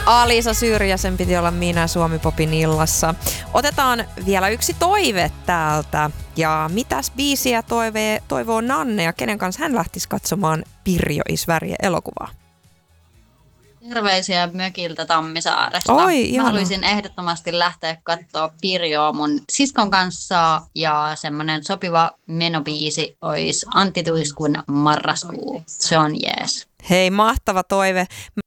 Alisa Syrjäsen piti olla minä Suomi-popin illassa. Otetaan vielä yksi toive täältä. Ja mitäs biisiä toivoo Nanne ja kenen kanssa hän lähtisi katsomaan Pirjo is Värje -elokuvaa? Terveisiä mökiltä Tammisaaresta. Oi, mä haluaisin ehdottomasti lähteä katsoa Pirjoa mun siskon kanssa ja semmonen sopiva menobiisi olisi Antti Tuiskun Marraskuu. Se on jees. Hei, mahtava toive.